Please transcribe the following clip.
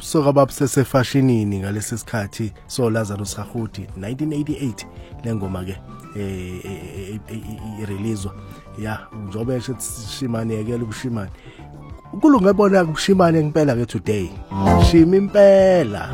sokaba sesefashionini ngalesi sikhathi so Lazarus Rahudi 1988 lengoma ke irelease ya njobe esho Shimane yekela ubushimane uNkulunkulu ebona kushimane ngempela ke today shima impela.